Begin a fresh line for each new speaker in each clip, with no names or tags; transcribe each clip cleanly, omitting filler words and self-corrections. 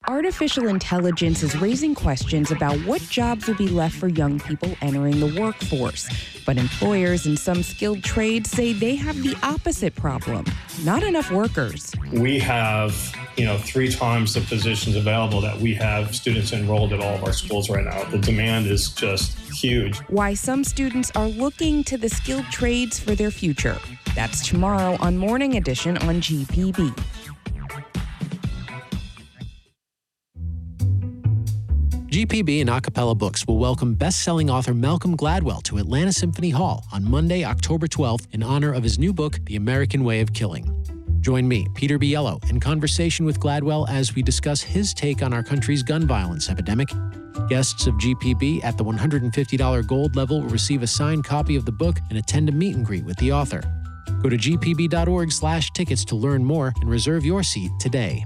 Artificial intelligence is raising questions about what jobs will be left for young people entering the workforce. But employers in some skilled trades say they have the opposite problem: not enough workers.
We have, 3 times the positions available that we have students enrolled at all of our schools right now. The demand is just huge.
Why some students are looking to the skilled trades for their future. That's tomorrow on Morning Edition on GPB.
GPB and Acapella Books will welcome best-selling author Malcolm Gladwell to Atlanta Symphony Hall on Monday, October 12th in honor of his new book, The American Way of Killing. Join me, Peter Biello, in conversation with Gladwell as we discuss his take on our country's gun violence epidemic. Guests of GPB at the $150 gold level will receive a signed copy of the book and attend a meet and greet with the author. Go to gpb.org/tickets to learn more and reserve your seat today.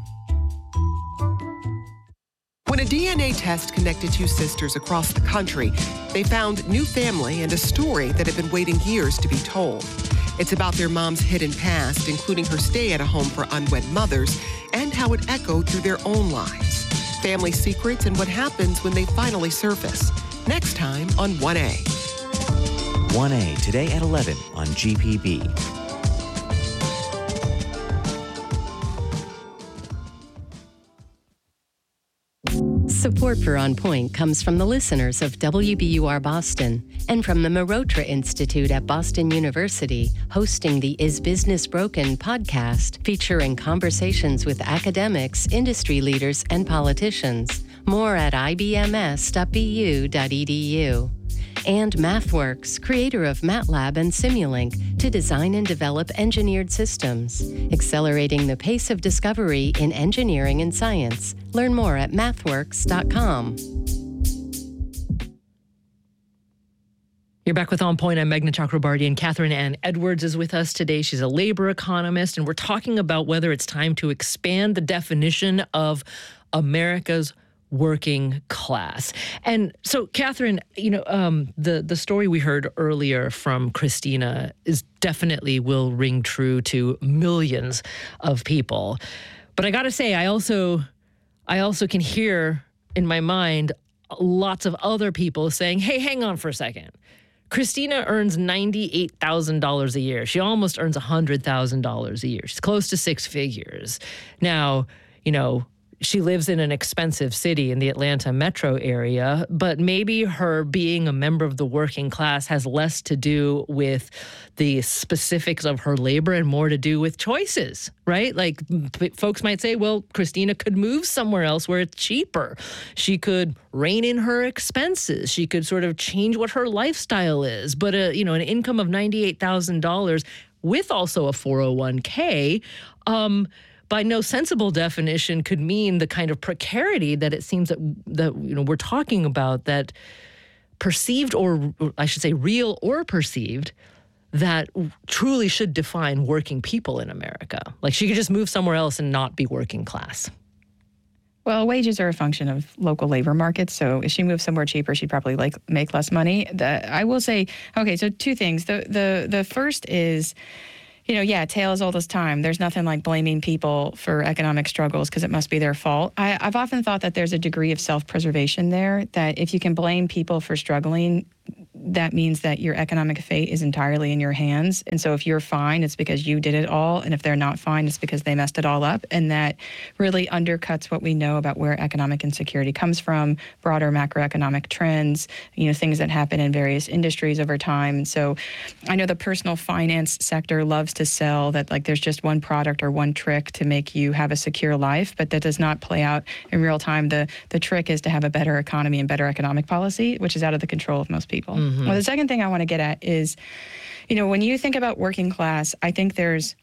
When a DNA test connected 2 sisters across the country, they found new family and a story that had been waiting years to be told. It's about their mom's hidden past, including her stay at a home for unwed mothers, and how it echoed through their own lives. Family secrets and what happens when they finally surface. Next time on 1A.
1A, today at 11 on GPB.
Support for On Point comes from the listeners of WBUR Boston and from the Marotra Institute at Boston University, hosting the Is Business Broken podcast, featuring conversations with academics, industry leaders, and politicians. More at ibms.bu.edu. And MathWorks, creator of MATLAB and Simulink, to design and develop engineered systems, accelerating the pace of discovery in engineering and science. Learn more at mathworks.com.
You're back with On Point. I'm Meghna Chakrabarty, and Catherine Ann Edwards is with us today. She's a labor economist, and we're talking about whether it's time to expand the definition of America's working class. And so, Catherine, the story we heard earlier from Christina is definitely will ring true to millions of people. But I got to say, I also can hear in my mind lots of other people saying, hey, hang on for a second. Christina earns $98,000 a year. She almost earns $100,000 a year. She's close to 6 figures. Now, she lives in an expensive city in the Atlanta metro area, but maybe her being a member of the working class has less to do with the specifics of her labor and more to do with choices, right? Like folks might say, well, Christina could move somewhere else where it's cheaper. She could rein in her expenses. She could sort of change what her lifestyle is. But, an income of $98,000 with also a 401k, by no sensible definition could mean the kind of precarity that it seems that we're talking about, that perceived, or I should say real or perceived, that truly should define working people in America. Like she could just move somewhere else and not be working class.
Well, wages are a function of local labor markets. So if she moves somewhere cheaper, she'd probably make less money. I will say, okay, so 2 things. The first is, tale as old as time. There's nothing like blaming people for economic struggles because it must be their fault. I've often thought that there's a degree of self-preservation there, that if you can blame people for struggling, that means that your economic fate is entirely in your hands. And so if you're fine, it's because you did it all. And if they're not fine, it's because they messed it all up. And that really undercuts what we know about where economic insecurity comes from, broader macroeconomic trends, things that happen in various industries over time. And so I know the personal finance sector loves to sell that like there's just one product or one trick to make you have a secure life, but that does not play out in real time. The trick is to have a better economy and better economic policy, which is out of the control of most people. Mm-hmm. Well, the second thing I want to get at is, when you think about working class, I think there's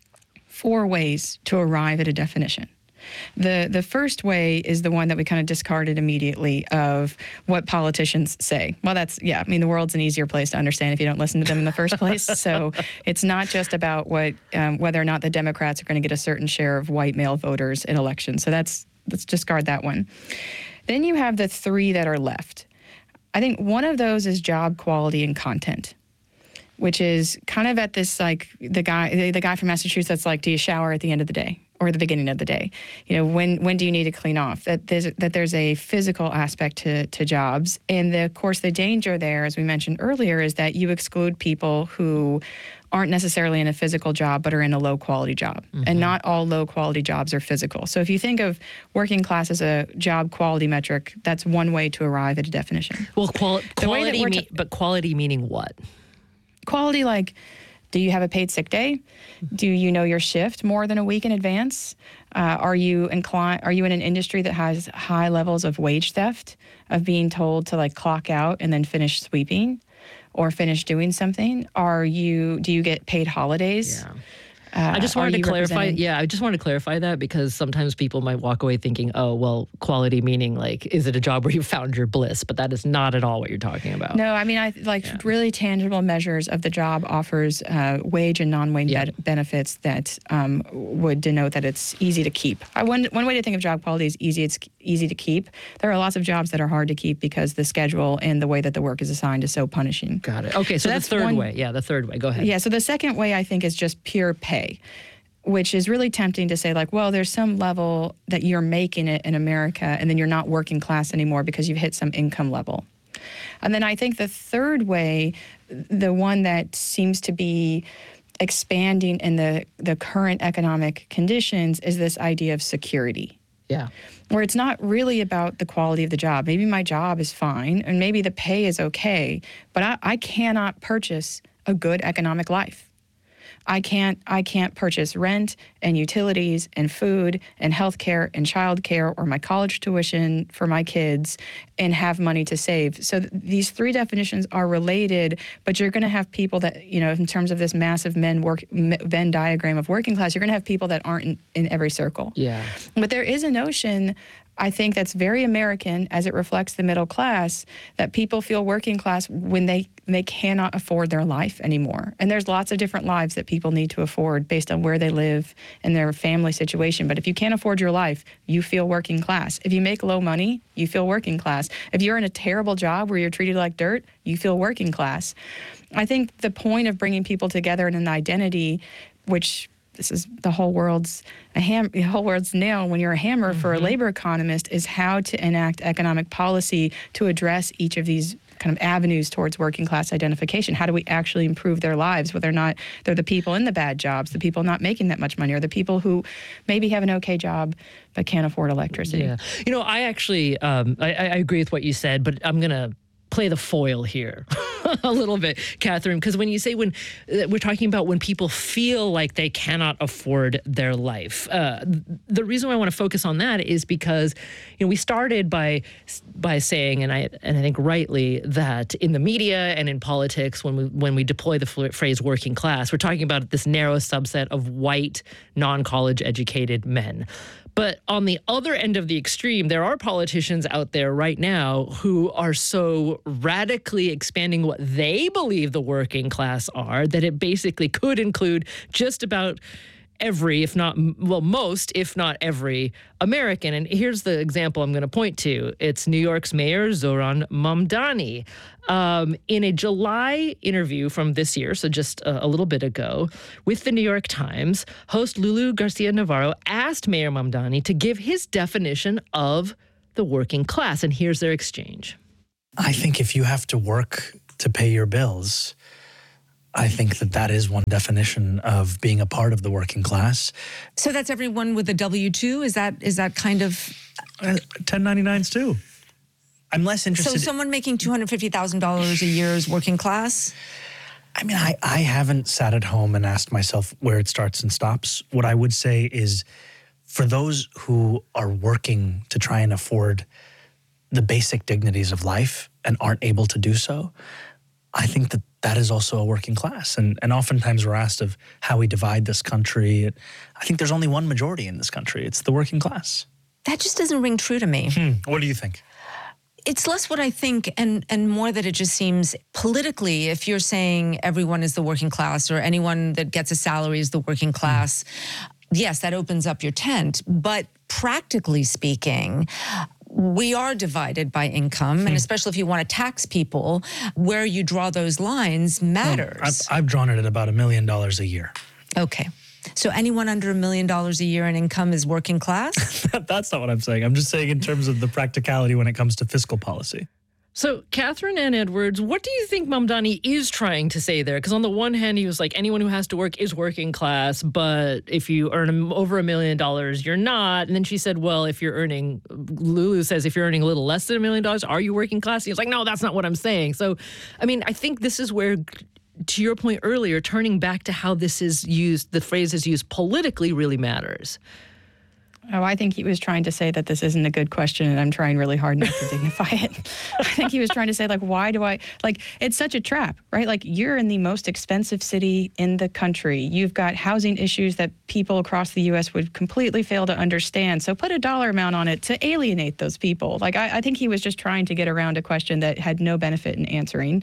4 ways to arrive at a definition. The first way is the one that we kind of discarded immediately of what politicians say. Well, the world's an easier place to understand if you don't listen to them in the first place. So it's not just about whether or not the Democrats are going to get a certain share of white male voters in elections. So let's discard that one. Then you have the 3 that are left. I think one of those is job quality and content, which is kind of at this, like the guy from Massachusetts, like, do you shower at the end of the day? or the beginning of the day. When do you need to clean off? That there's a physical aspect to jobs. And of course, the danger there, as we mentioned earlier, is that you exclude people who aren't necessarily in a physical job, but are in a low-quality job. Mm-hmm. And not all low-quality jobs are physical. So if you think of working class as a job quality metric, that's one way to arrive at a definition.
Well, quality meaning what?
Quality, like, do you have a paid sick day? Do you know your shift more than a week in advance? Are you in an industry that has high levels of wage theft, of being told to clock out and then finish sweeping or finish doing something? Do you get paid holidays?
Yeah. I just wanted to clarify. Yeah, I just wanted to clarify that because sometimes people might walk away thinking, oh, well, quality meaning is it a job where you found your bliss? But that is not at all what you're talking about.
No, I mean, really tangible measures of the job offers wage and non-wage benefits that would denote that it's easy to keep. One way to think of job quality is it's easy to keep. There are lots of jobs that are hard to keep because the schedule and the way that the work is assigned is so punishing.
Got it. Okay, so that's the third way. Yeah, the third way. Go ahead.
Yeah, so the second way I think is just pure pay, which is really tempting to say, well, there's some level that you're making it in America, and then you're not working class anymore because you've hit some income level. And then I think the third way, the one that seems to be expanding in the current economic conditions, is this idea of security.
Yeah.
Where it's not really about the quality of the job. Maybe my job is fine, and maybe the pay is okay, but I cannot purchase a good economic life. I can't purchase rent and utilities and food and healthcare and childcare or my college tuition for my kids and have money to save. So these three definitions are related, but you're going to have people that, in terms of this massive Venn diagram of working class, you're going to have people that aren't in every circle.
Yeah.
But there is a notion, I think, that's very American as it reflects the middle class, that people feel working class when they cannot afford their life anymore. And there's lots of different lives that people need to afford based on where they live and their family situation. But if you can't afford your life, you feel working class. If you make low money, you feel working class. If you're in a terrible job where you're treated like dirt, you feel working class. I think the point of bringing people together in an identity, which this is the whole world's nail when you're a hammer for a labor economist, is how to enact economic policy to address each of these kind of avenues towards working class identification. How do we actually improve their lives, whether or not they're the people in the bad jobs, the people not making that much money, or the people who maybe have an okay job but can't afford electricity?
Yeah. I actually, I agree with what you said, but I'm going to play the foil here a little bit, Catherine, because when you say we're talking about when people feel like they cannot afford their life, the reason why I want to focus on that is because we started by saying, and I think rightly, that in the media and in politics, when we deploy the phrase working class, we're talking about this narrow subset of white, non-college educated men. But on the other end of the extreme, there are politicians out there right now who are so radically expanding what they believe the working class are that it basically could include just about every, if not, most, if not every American. And here's the example I'm going to point to. It's New York's Mayor Zohran Mamdani. In a July interview from this year, so just a little bit ago, with the New York Times, host Lulu Garcia-Navarro asked Mayor Mamdani to give his definition of the working class. And here's their exchange.
I think if you have to work to pay your bills, I think that is one definition of being a part of the working class.
So that's everyone with a W-2? Is that kind of...
1099s too. I'm less interested...
So someone making $250,000 a year is working class?
I mean, I haven't sat at home and asked myself where it starts and stops. What I would say is for those who are working to try and afford the basic dignities of life and aren't able to do so, I think that is also a working class. And oftentimes we're asked of how we divide this country. I think there's only one majority in this country. It's the working class.
That just doesn't ring true to me.
What do you think?
It's less what I think and more that it just seems politically, if you're saying everyone is the working class or anyone that gets a salary is the working class, yes, that opens up your tent. But practically speaking, we are divided by income, and especially if you want to tax people, where you draw those lines matters.
I've drawn it at about $1 million a year.
Okay. So anyone under $1 million a year in income is working class?
That's not what I'm saying. I'm just saying in terms of the practicality when it comes to fiscal policy.
So, Catherine Ann Edwards, what do you think Mamdani is trying to say there? Because on the one hand, he was like, anyone who has to work is working class, but if you earn over $1 million, you're not. And then she said, well, Lulu says, if you're earning a little less than $1 million, are you working class? He was like, no, that's not what I'm saying. So, I mean, I think this is where, to your point earlier, turning back to how this is used, the phrase is used politically really matters.
Oh, I think he was trying to say that this isn't a good question and I'm trying really hard not to dignify it. I think he was trying to say, like, why do I, like, it's such a trap, right? Like, you're in the most expensive city in the country. You've got housing issues that people across the U.S. would completely fail to understand. So put a dollar amount on it to alienate those people. Like, I think he was just trying to get around a question that had no benefit in answering.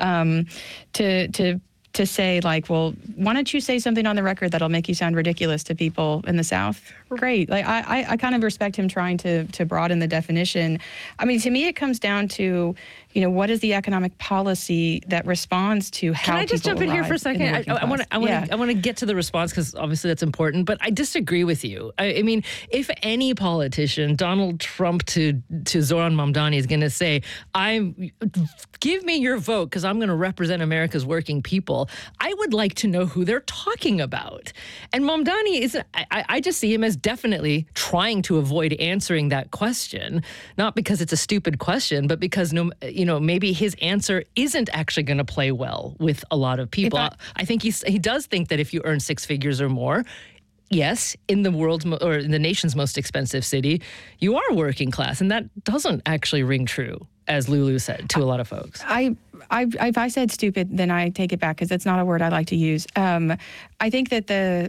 To say, like, well, why don't you say something on the record that'll make you sound ridiculous to people in the South? Great. Like, I kind of respect him trying to broaden the definition. I mean, to me, it comes down to, what is the economic policy that responds to how people. Can I
just jump in here for a second? I want to get to the response because obviously that's important, but I disagree with you. I mean, if any politician, Donald Trump to Zoran Mamdani, is going to say, give me your vote because I'm going to represent America's working people, I would like to know who they're talking about. And Mamdani I just see him as definitely trying to avoid answering that question, not because it's a stupid question, but because maybe his answer isn't actually going to play well with a lot of people. I think he does think that if you earn six figures or more, yes, in the world's or in the nation's most expensive city, you are working class, and that doesn't actually ring true, as Lulu said to a lot of folks.
If I said stupid, then I take it back because that's not a word I like to use. I think that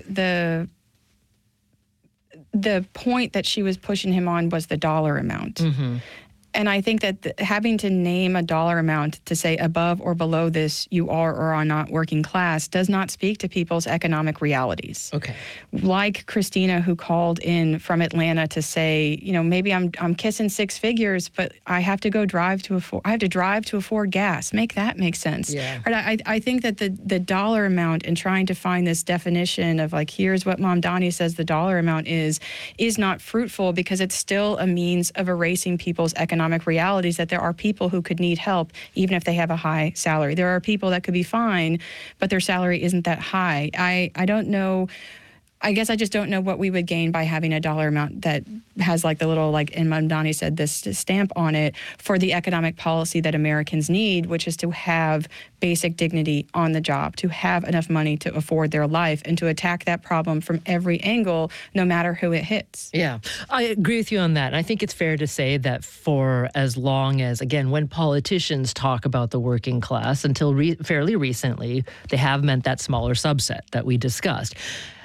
the point that she was pushing him on was the dollar amount. Mm-hmm. And I think that having to name a dollar amount to say above or below this, you are or are not working class, does not speak to people's economic realities. Okay. Like Christina, who called in from Atlanta to say, maybe I'm kissing six figures, but I have to drive to afford gas. Make that make sense. Yeah. Right? I think that the dollar amount and trying to find this definition of, like, here's what Mamdani says the dollar amount is not fruitful because it's still a means of erasing people's economic realities, that there are people who could need help even if they have a high salary. There are people that could be fine, but their salary isn't that high. I don't know. I guess I just don't know what we would gain by having a dollar amount that has, like, the little, like, and Mamdani said, this stamp on it for the economic policy that Americans need, which is to have basic dignity on the job, to have enough money to afford their life, and to attack that problem from every angle, no matter who it hits.
Yeah, I agree with you on that. I think it's fair to say that for as long as, again, when politicians talk about the working class, until fairly recently, they have meant that smaller subset that we discussed.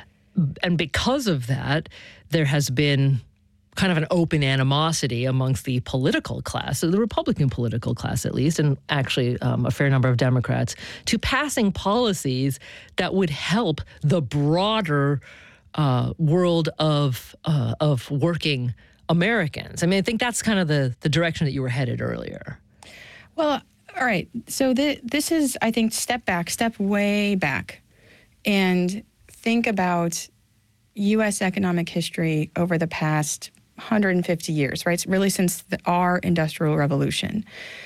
And because of that, there has been kind of an open animosity amongst the political class, so the Republican political class at least, and actually a fair number of Democrats, to passing policies that would help the broader world of working Americans. I mean, I think that's kind of the direction that you were headed earlier.
Well, all right. So this is, I think, step way back, and think about U.S. economic history over the past 150 years, right? Really since our Industrial Revolution.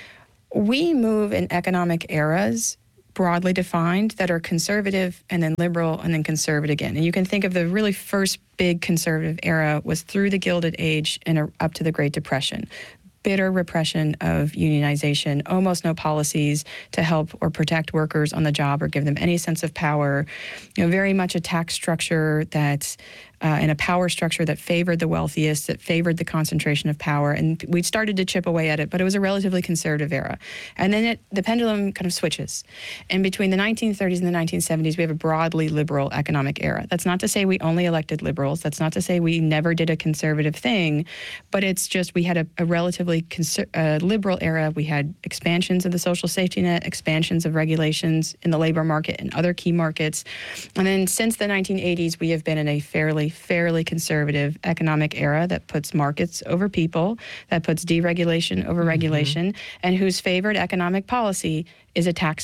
We move in economic eras, broadly defined, that are conservative and then liberal and then conservative again. And you can think of the really first big conservative era was through the Gilded Age and up to the Great Depression. Bitter repression of unionization, almost no policies to help or protect workers on the job or give them any sense of power. Very much a tax structure that and a power structure that favored the wealthiest, that favored the concentration of power. And we started to chip away at it, but it was a relatively conservative era. And then the pendulum kind of switches. And between the 1930s and the 1970s, we have a broadly liberal economic era. That's not to say we only elected liberals. That's not to say we never did a conservative thing, but it's just we had a relatively liberal era. We had expansions of the social safety net, expansions of regulations in the labor market and other key markets. And then since the 1980s, we have been in a fairly conservative economic era that puts markets over people, that puts deregulation over regulation, and whose favored economic policy is a tax cut.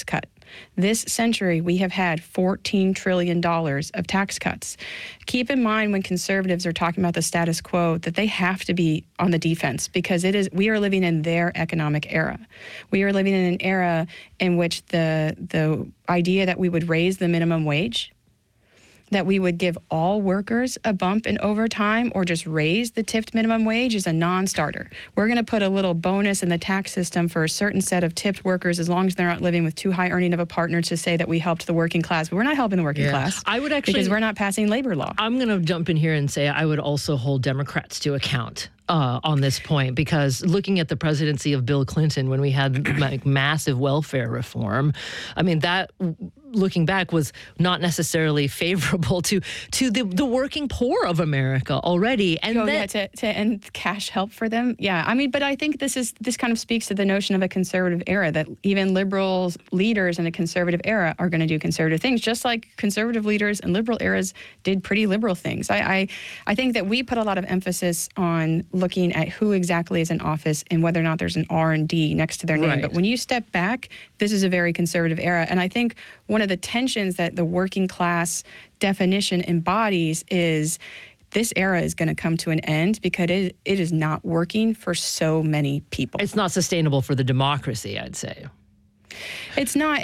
This century, we have had $14 trillion of tax cuts. Keep in mind when conservatives are talking about the status quo that they have to be on the defense because we are living in their economic era. We are living in an era in which the idea that we would raise the minimum wage, that we would give all workers a bump in overtime or just raise the tipped minimum wage is a non-starter. We're going to put a little bonus in the tax system for a certain set of tipped workers as long as they're not living with too high earning of a partner to say that we helped the working class. But we're not helping the working class.
I would actually,
because we're not passing labor law.
I'm going to jump in here and say I would also hold Democrats to account on this point, because looking at the presidency of Bill Clinton when we had like massive welfare reform, I mean, that looking back was not necessarily favorable to the working poor of America already. And
to end cash help for them. Yeah, I mean, but I think this kind of speaks to the notion of a conservative era, that even liberal leaders in a conservative era are going to do conservative things, just like conservative leaders in liberal eras did pretty liberal things. I think that we put a lot of emphasis on looking at who exactly is in office and whether or not there's an R&D next to their name. Right. But when you step back, this is a very conservative era. And I think one of the tensions that the working class definition embodies is this era is going to come to an end because it is not working for so many people.
It's not sustainable for the democracy, I'd say.
It's not.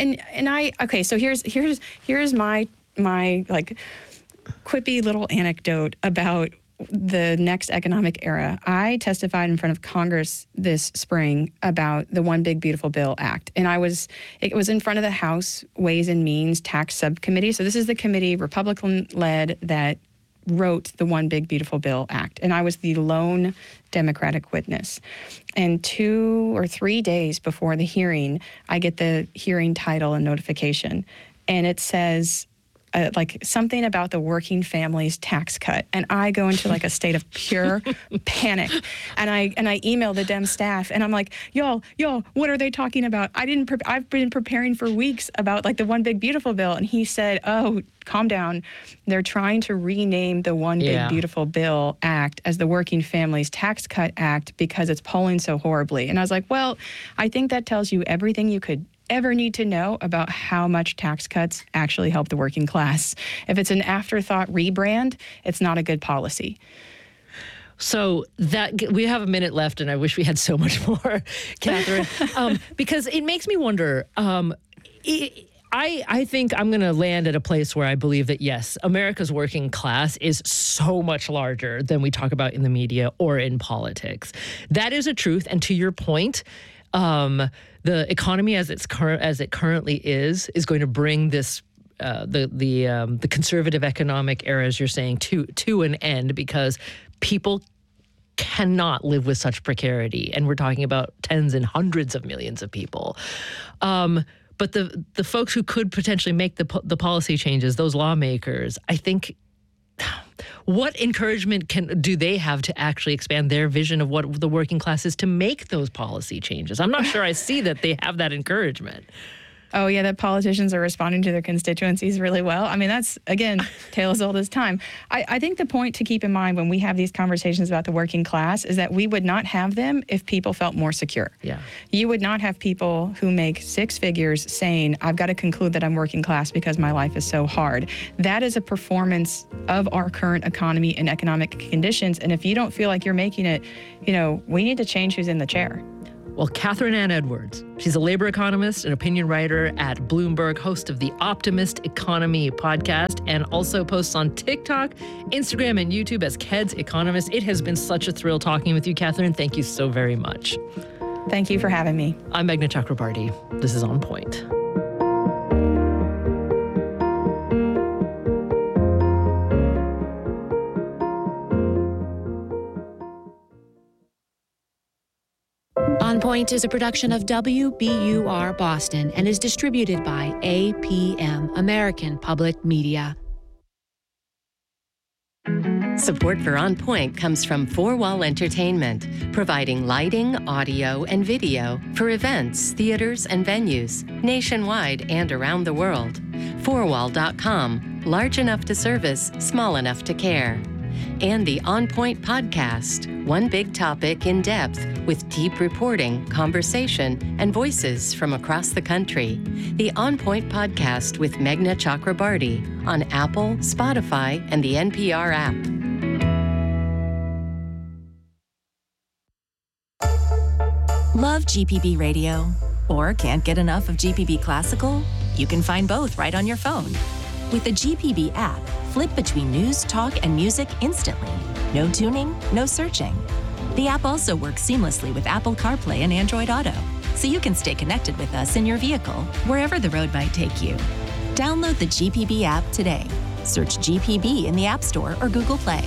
So here's my like quippy little anecdote about the next economic era. I testified in front of Congress this spring about the One Big Beautiful Bill Act. And it was in front of the House Ways and Means Tax Subcommittee. So this is the committee, Republican-led, that wrote the One Big Beautiful Bill Act. And I was the lone Democratic witness. And 2 or 3 days before the hearing, I get the hearing title and notification. And it says, like something about the working family's tax cut. And I go into like a state of pure panic. And I email the Dem staff and I'm like, y'all, what are they talking about? I've been preparing for weeks about like the One Big Beautiful Bill. And he said, oh, calm down. They're trying to rename the One Big Beautiful Bill Act as the Working Families Tax Cut Act because it's polling so horribly. And I was like, well, I think that tells you everything you could ever need to know about how much tax cuts actually help the working class. If it's an afterthought rebrand, it's not a good policy.
So that we have a minute left, and I wish we had so much more, Catherine, because it makes me wonder. I think I'm going to land at a place where I believe that, yes, America's working class is so much larger than we talk about in the media or in politics. That is a truth. And to your point, the economy as it currently is going to bring this the conservative economic era, as you're saying, to an end, because people cannot live with such precarity, and we're talking about tens and hundreds of millions of people. But the folks who could potentially make the policy changes, those lawmakers, I think, what encouragement do they have to actually expand their vision of what the working class is to make those policy changes? I'm not sure I see that they have that encouragement.
Oh, yeah, that politicians are responding to their constituencies really well. I mean, that's, again, tale as old as time. I think the point to keep in mind when we have these conversations about the working class is that we would not have them if people felt more secure.
Yeah.
You would not have people who make six figures saying, I've got to conclude that I'm working class because my life is so hard. That is a performance of our current economy and economic conditions. And if you don't feel like you're making it, we need to change who's in the chair.
Well, Catherine Ann Edwards, she's a labor economist and opinion writer at Bloomberg, host of the Optimist Economy podcast, and also posts on TikTok, Instagram, and YouTube as Ked's Economist. It has been such a thrill talking with you, Catherine. Thank you so very much.
Thank you for having me.
I'm Meghna Chakrabarty. This is On Point.
On Point is a production of WBUR Boston and is distributed by APM, American Public Media.
Support for On Point comes from 4Wall Entertainment, providing lighting, audio, and video for events, theaters, and venues nationwide and around the world. 4wall.com, large enough to service, small enough to care. and the On Point podcast, one big topic in depth with deep reporting, conversation, and voices from across the country. The On Point podcast with Meghna Chakrabarti on Apple, Spotify, and the NPR app.
Love GPB Radio? Or can't get enough of GPB Classical? You can find both right on your phone. With the GPB app, flip between news, talk, and music instantly. No tuning, no searching. The app also works seamlessly with Apple CarPlay and Android Auto, so you can stay connected with us in your vehicle, wherever the road might take you. Download the GPB app today. Search GPB in the App Store or Google Play.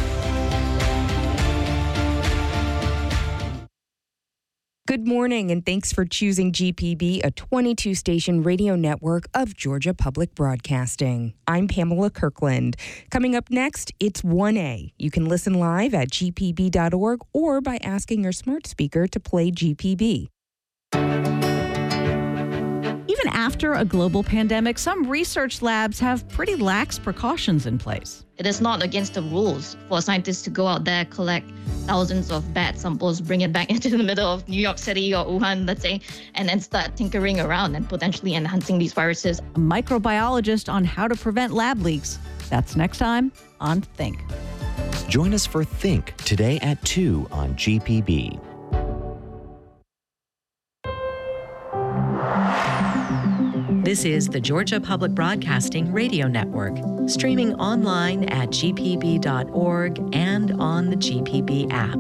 Good morning, and thanks for choosing GPB, a 22-station radio network of Georgia Public Broadcasting. I'm Pamela Kirkland. Coming up next, it's 1A. You can listen live at gpb.org or by asking your smart speaker to play GPB.
Even after a global pandemic, some research labs have pretty lax precautions in place.
It is not against the rules for scientists to go out there, collect thousands of bad samples, bring it back into the middle of New York City or Wuhan, let's say, and then start tinkering around and potentially enhancing these viruses.
A microbiologist on how to prevent lab leaks. That's next time on Think.
Join us for Think today at 2 on GPB.
This is the Georgia Public Broadcasting Radio Network, streaming online at gpb.org and on the GPB app.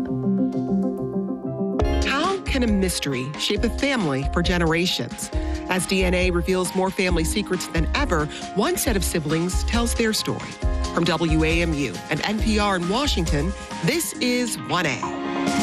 How can a mystery shape a family for generations? As DNA reveals more family secrets than ever, one set of siblings tells their story. From WAMU and NPR in Washington, this is 1A.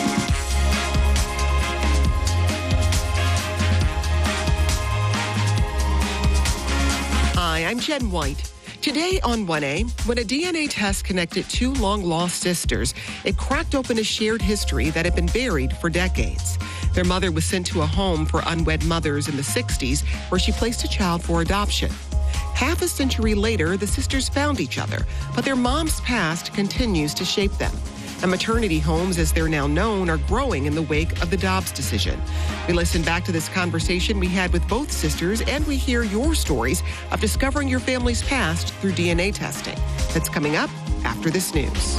Hi, I'm Jen White. Today on 1A, when a DNA test connected two long-lost sisters, it cracked open a shared history that had been buried for decades. Their mother was sent to a home for unwed mothers in the 60s, where she placed a child for adoption. Half a century later, the sisters found each other, but their mom's past continues to shape them. And maternity homes, as they're now known, are growing in the wake of the Dobbs decision. We listen back to this conversation we had with both sisters, and we hear your stories of discovering your family's past through DNA testing. That's coming up after this news.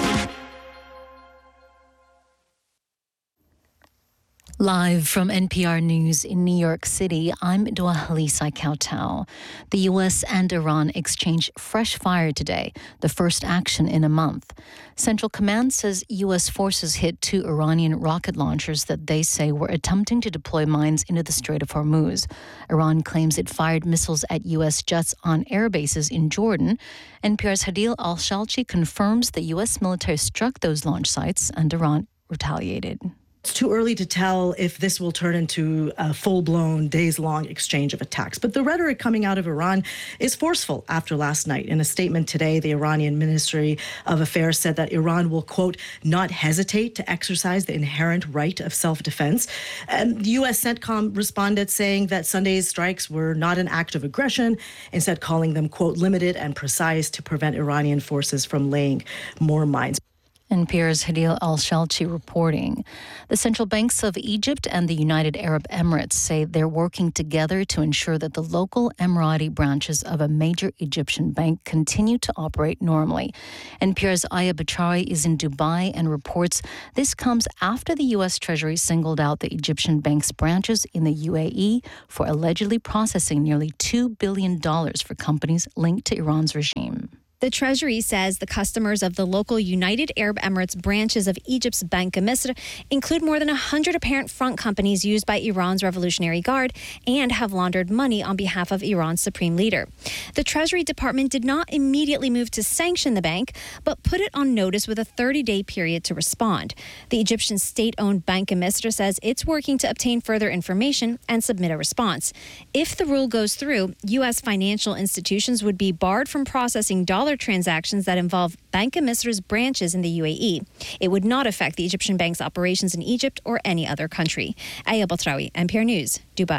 Live from NPR News in New York City, I'm Dua Halisa Kautal. The U.S. and Iran exchanged fresh fire today, the first action in a month. Central Command says U.S. forces hit two Iranian rocket launchers that they say were attempting to deploy mines into the Strait of Hormuz. Iran claims it fired missiles at U.S. jets on air bases in Jordan. NPR's Hadil Al-Shalchi confirms the U.S. military struck those launch sites and Iran retaliated.
It's too early to tell if this will turn into a full-blown, days-long exchange of attacks. But the rhetoric coming out of Iran is forceful after last night. In a statement today, the Iranian Ministry of Affairs said that Iran will, quote, not hesitate to exercise the inherent right of self-defense. And the U.S. CENTCOM responded saying that Sunday's strikes were not an act of aggression, instead calling them, quote, limited and precise to prevent Iranian forces from laying more mines.
NPR's Hadil Al-Shalchi reporting. The central banks of Egypt and the United Arab Emirates say they're working together to ensure that the local Emirati branches of a major Egyptian bank continue to operate normally. NPR's Aya Bachari is in Dubai and reports this comes after the U.S. Treasury singled out the Egyptian bank's branches in the UAE for allegedly processing nearly $2 billion for companies linked to Iran's regime.
The Treasury says the customers of the local United Arab Emirates branches of Egypt's Bank of Misr include more than 100 apparent front companies used by Iran's Revolutionary Guard and have laundered money on behalf of Iran's supreme leader. The Treasury Department did not immediately move to sanction the bank, but put it on notice with a 30-day period to respond. The Egyptian state-owned Bank of Misr says it's working to obtain further information and submit a response. If the rule goes through, U.S. financial institutions would be barred from processing dollar transactions that involve Bank of Misr's branches in the UAE. It would not affect the Egyptian bank's operations in Egypt or any other country. Aya Batrawi, NPR News, Dubai.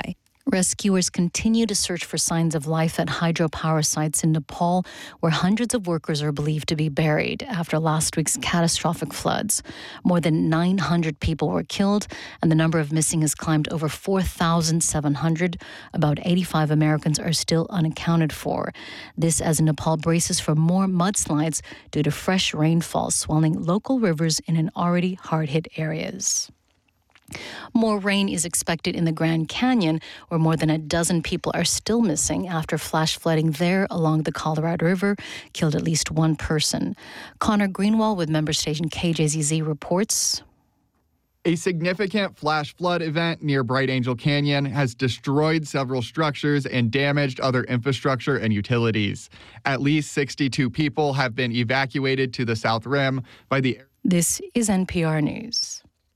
Rescuers continue to search for signs of life at hydropower sites in Nepal, where hundreds of workers are believed to be buried after last week's catastrophic floods. More than 900 people were killed, and the number of missing has climbed over 4,700. About 85 Americans are still unaccounted for. This as Nepal braces for more mudslides due to fresh rainfall swelling local rivers in an already hard-hit areas. More rain is expected in the Grand Canyon, where more than a dozen people are still missing after flash flooding there along the Colorado River killed at least one person. Connor Greenwald with member station KJZZ reports.
A significant flash flood event near Bright Angel Canyon has destroyed several structures and damaged other infrastructure and utilities. At least 62 people have been evacuated to the South Rim by the...
This is NPR News.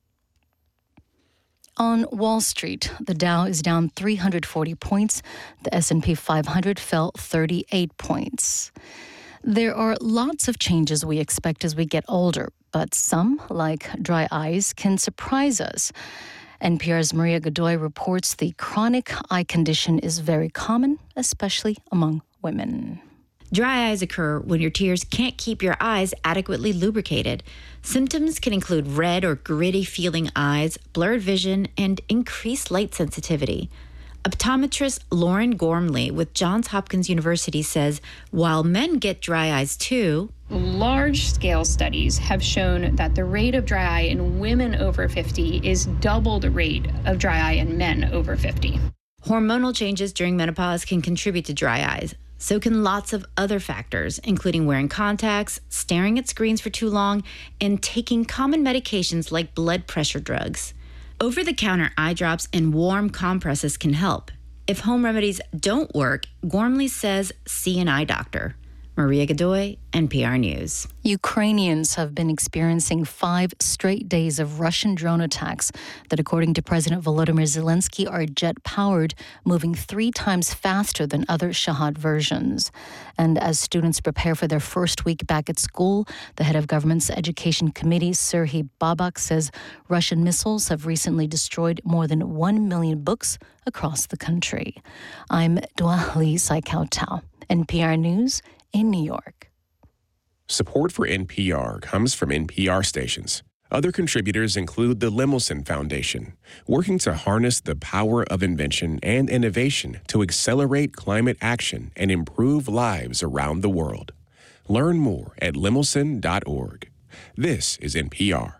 On Wall Street, the Dow is down 340 points. The S&P 500 fell 38 points. There are lots of changes we expect as we get older, but some, like dry eyes, can surprise us. NPR's Maria Godoy reports the chronic eye condition is very common, especially among women.
Dry eyes occur when your tears can't keep your eyes adequately lubricated. Symptoms can include red or gritty feeling eyes, blurred vision, and increased light sensitivity. Optometrist Lauren Gormley with Johns Hopkins University says while men get dry eyes too,
large-scale studies have shown that the rate of dry eye in women over 50 is double the rate of dry eye in men over 50.
Hormonal changes during menopause can contribute to dry eyes. So can lots of other factors, including wearing contacts, staring at screens for too long, and taking common medications like blood pressure drugs. Over-the-counter eye drops and warm compresses can help. If home remedies don't work, Gormley says see an eye doctor. Maria Godoy, NPR News.
Ukrainians have been experiencing 5 straight days of Russian drone attacks that, according to President Volodymyr Zelensky, are jet-powered, moving 3 times faster than other Shahad versions. And as students prepare for their first week back at school, the head of government's education committee, Serhiy Babak, says Russian missiles have recently destroyed more than 1 million books across the country. I'm Dua Lee Saikau-Tao, NPR News in New York.
Support for NPR comes from NPR stations. Other contributors include the Lemelson Foundation, working to harness the power of invention and innovation to accelerate climate action and improve lives around the world. Learn more at lemelson.org. This is NPR.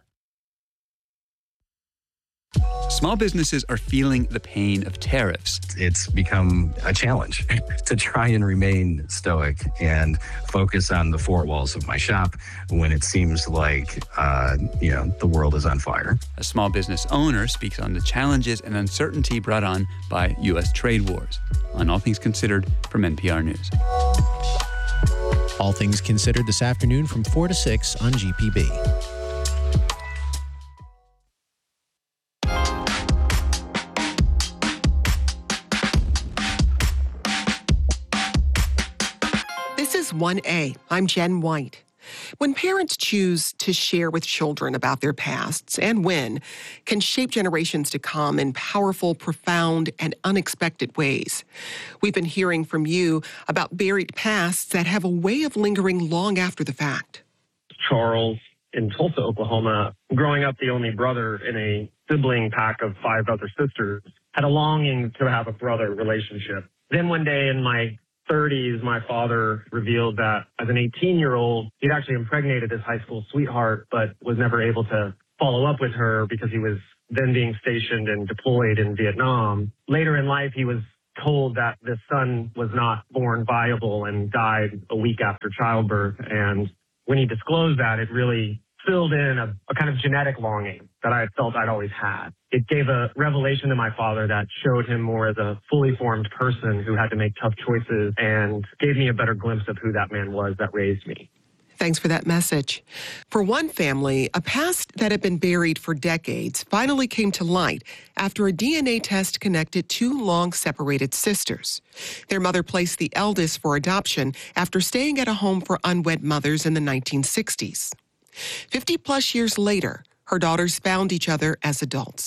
Small businesses are feeling the pain of tariffs.
It's become a challenge to try and remain stoic and focus on the 4 walls of my shop when it seems like, the world is on fire.
A small business owner speaks on the challenges and uncertainty brought on by U.S. trade wars. On All Things Considered from NPR News.
All Things Considered this afternoon from 4 to 6 on GPB.
This is 1A. I'm Jen White. When parents choose to share with children about their pasts and when can shape generations to come in powerful, profound, and unexpected ways. We've been hearing from you about buried pasts that have a way of lingering long after the fact.
Charles in Tulsa, Oklahoma, growing up the only brother in a sibling pack of 5 other sisters, had a longing to have a brother relationship. Then one day in my 30s, my father revealed that as an 18-year-old, he'd actually impregnated his high school sweetheart, but was never able to follow up with her because he was then being stationed and deployed in Vietnam. Later in life, he was told that this son was not born viable and died a week after childbirth. And when he disclosed that, it really filled in a kind of genetic longing that I felt I'd always had. It gave a revelation to my father that showed him more as a fully formed person who had to make tough choices and gave me a better glimpse of who that man was that raised me.
Thanks for that message. For one family, a past that had been buried for decades finally came to light after a DNA test connected 2 long-separated sisters. Their mother placed the eldest for adoption after staying at a home for unwed mothers in the 1960s. 50-plus years later, her daughters found each other as adults.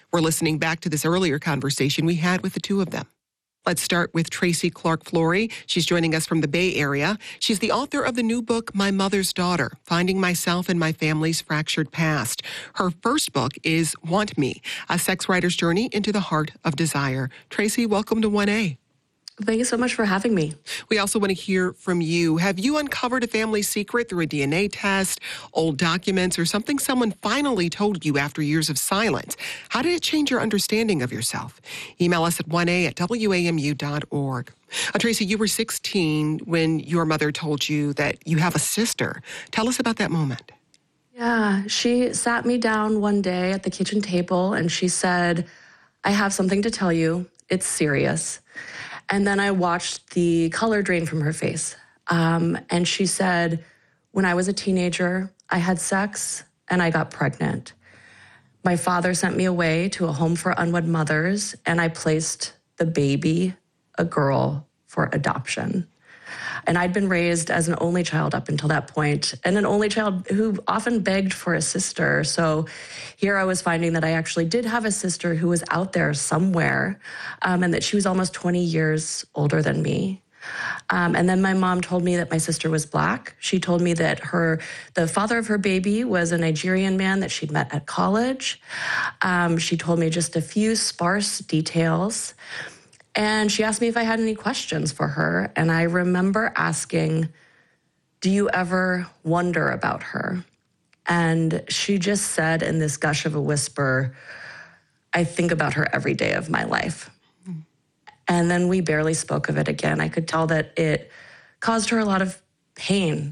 We're listening back to this earlier conversation we had with the two of them. Let's start with Tracy Clark-Flory. She's joining us from the Bay Area. She's the author of the new book, My Mother's Daughter, Finding Myself and My Family's Fractured Past. Her first book is Want Me, a sex writer's journey into the heart of desire. Tracy, welcome to 1A.
Thank you so much for having me.
We also want to hear from you. Have you uncovered a family secret through a DNA test, old documents, or something someone finally told you after years of silence? How did it change your understanding of yourself? Email us at 1a@wamu.org. Tracy, you were 16 when your mother told you that you have a sister. Tell us about that moment.
Yeah, she sat me down one day at the kitchen table and she said, I have something to tell you. It's serious. And then I watched the color drain from her face. And she said, when I was a teenager, I had sex and I got pregnant. My father sent me away to a home for unwed mothers, and I placed the baby, a girl, for adoption. And I'd been raised as an only child up until that point, and an only child who often begged for a sister. So here I was finding that I actually did have a sister who was out there somewhere, and that she was almost 20 years older than me. And then my mom told me that my sister was Black. She told me that the father of her baby was a Nigerian man that she'd met at college. She told me just a few sparse details. And she asked me if I had any questions for her. And I remember asking, do you ever wonder about her? And she just said in this gush of a whisper, I think about her every day of my life. And then we barely spoke of it again. I could tell that it caused her a lot of pain.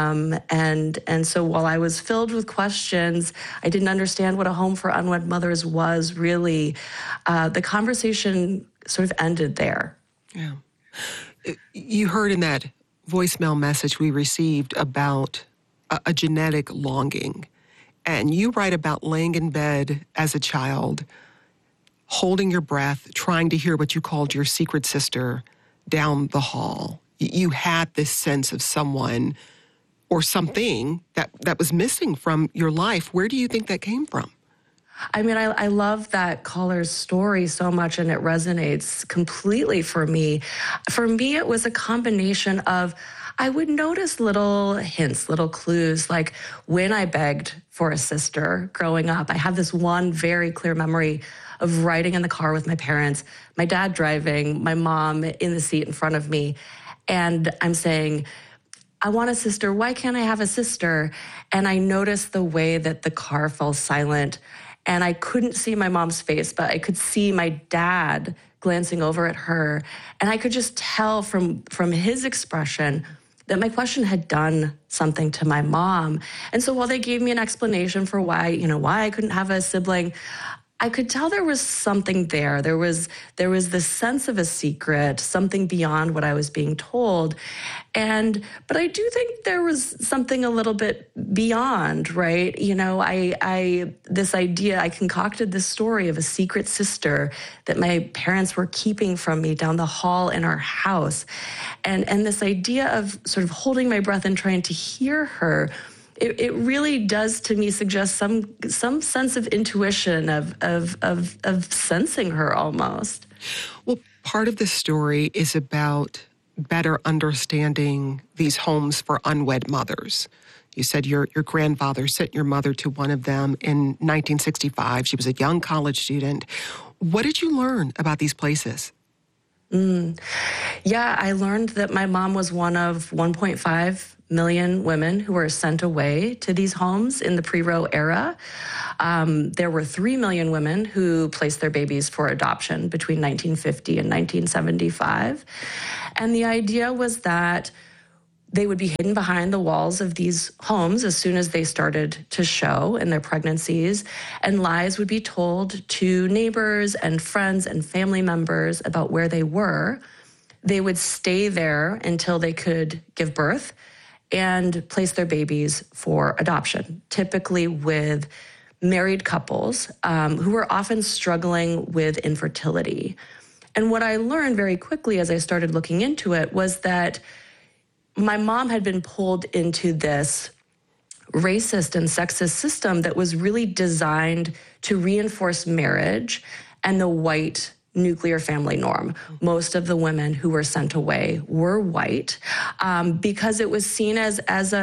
And so while I was filled with questions, I didn't understand what a home for unwed mothers was really. The conversation sort of ended there.
Yeah. You heard in that voicemail message we received about a genetic longing. And you write about laying in bed as a child, holding your breath, trying to hear what you called your secret sister down the hall. You had this sense of someone or something that was missing from your life. Where do you think that came from?
I mean, I love that caller's story so much, and it resonates completely for me. For me, it was a combination of, I would notice little hints, little clues, like when I begged for a sister growing up. I have this one very clear memory of riding in the car with my parents, my dad driving, my mom in the seat in front of me. And I'm saying, I want a sister. Why can't I have a sister? And I noticed the way that the car fell silent. And I couldn't see my mom's face, but I could see my dad glancing over at her. And I could just tell from his expression that my question had done something to my mom. And so while they gave me an explanation for why I couldn't have a sibling, I could tell there was something there. There was this sense of a secret, something beyond what I was being told. But I do think there was something a little bit beyond, right? This idea, I concocted this story of a secret sister that my parents were keeping from me down the hall in our house. And this idea of sort of holding my breath and trying to hear her, it really does to me suggest some sense of intuition, of sensing her almost.
Well, part of the story is about better understanding these homes for unwed mothers. You said your grandfather sent your mother to one of them in 1965. She was a young college student. What did you learn about these places?
Yeah, I learned that my mom was one of 1.5 million women who were sent away to these homes in the pre-Roe era. There were 3 million women who placed their babies for adoption between 1950 and 1975. And the idea was that they would be hidden behind the walls of these homes as soon as they started to show in their pregnancies, and lies would be told to neighbors and friends and family members about where they were. They would stay there until they could give birth and place their babies for adoption, typically with married couples who were often struggling with infertility. And what I learned very quickly as I started looking into it was that my mom had been pulled into this racist and sexist system that was really designed to reinforce marriage and the white nuclear family norm. Most of the women who were sent away were white because it was seen as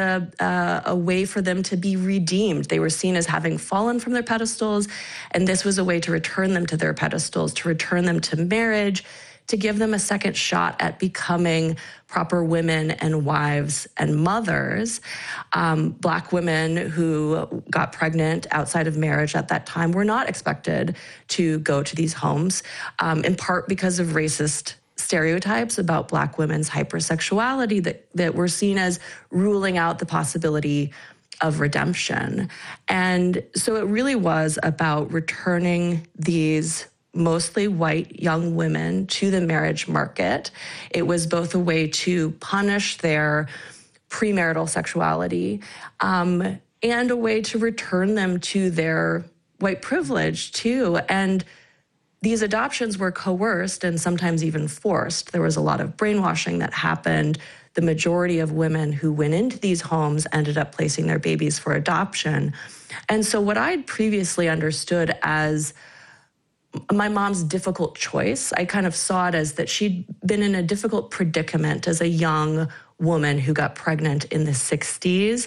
a way for them to be redeemed. They were seen as having fallen from their pedestals, and this was a way to return them to their pedestals, to return them to marriage, to give them a second shot at becoming proper women and wives and mothers. Black women who got pregnant outside of marriage at that time were not expected to go to these homes, in part because of racist stereotypes about Black women's hypersexuality that were seen as ruling out the possibility of redemption. And so it really was about returning these mostly white young women to the marriage market. It was both a way to punish their premarital sexuality and a way to return them to their white privilege too. And these adoptions were coerced and sometimes even forced. There was a lot of brainwashing that happened. The majority of women who went into these homes ended up placing their babies for adoption. And so what I'd previously understood as my mom's difficult choice, I kind of saw it as that she'd been in a difficult predicament as a young woman who got pregnant in the 60s.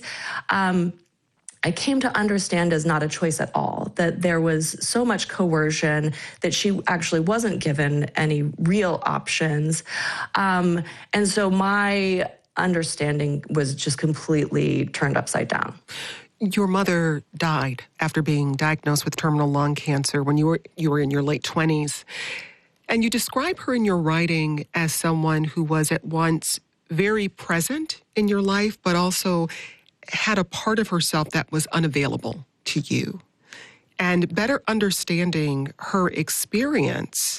I came to understand as not a choice at all, that there was so much coercion that she actually wasn't given any real options. And so my understanding was just completely turned upside down.
Your mother died after being diagnosed with terminal lung cancer when you were in your late 20s. And you describe her in your writing as someone who was at once very present in your life, but also had a part of herself that was unavailable to you. And better understanding her experience,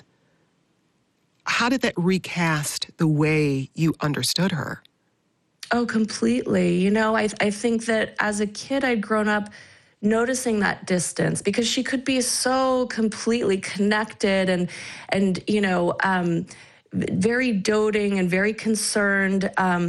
how did that recast the way you understood her?
Oh, completely. You know, I think that as a kid, I'd grown up noticing that distance because she could be so completely connected and very doting and very concerned.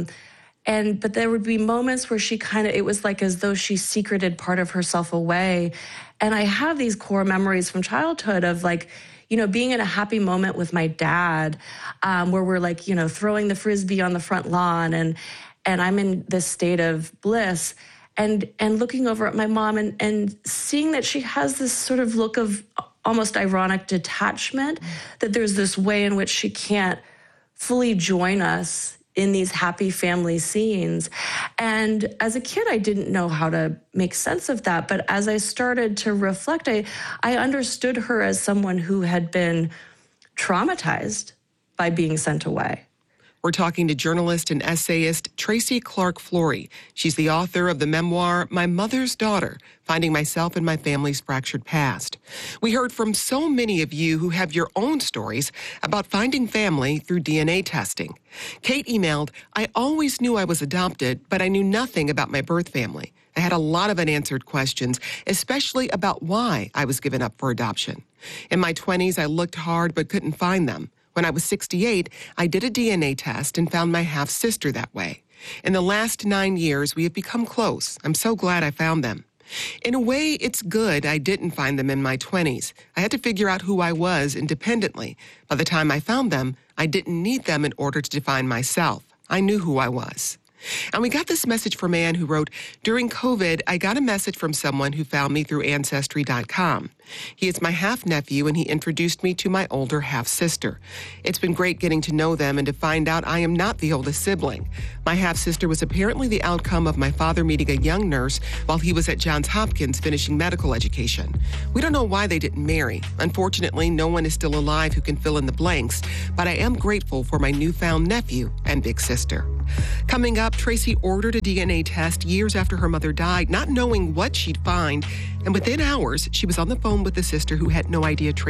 But there would be moments where it was like as though she secreted part of herself away. And I have these core memories from childhood of being in a happy moment with my dad, where we're throwing the Frisbee on the front lawn and I'm in this state of bliss and looking over at my mom and seeing that she has this sort of look of almost ironic detachment, that there's this way in which she can't fully join us in these happy family scenes. And as a kid, I didn't know how to make sense of that. But as I started to reflect, I understood her as someone who had been traumatized by being sent away.
We're talking to journalist and essayist Tracy Clark Flory. She's the author of the memoir, My Mother's Daughter, Finding Myself and My Family's Fractured Past. We heard from so many of you who have your own stories about finding family through DNA testing. Kate emailed, I always knew I was adopted, but I knew nothing about my birth family. I had a lot of unanswered questions, especially about why I was given up for adoption. In my 20s, I looked hard but couldn't find them. When I was 68, I did a DNA test and found my half-sister that way. In the last 9 years, we have become close. I'm so glad I found them. In a way, it's good I didn't find them in my 20s. I had to figure out who I was independently. By the time I found them, I didn't need them in order to define myself. I knew who I was. And we got this message from a man who wrote, during COVID, I got a message from someone who found me through Ancestry.com. He is my half-nephew, and he introduced me to my older half-sister. It's been great getting to know them and to find out I am not the oldest sibling. My half-sister was apparently the outcome of my father meeting a young nurse while he was at Johns Hopkins finishing medical education. We don't know why they didn't marry. Unfortunately, no one is still alive who can fill in the blanks, but I am grateful for my newfound nephew and big sister. Coming up, Tracy ordered a DNA test years after her mother died, not knowing what she'd find. And within hours, she was on the phone with the sister who had no idea Tracy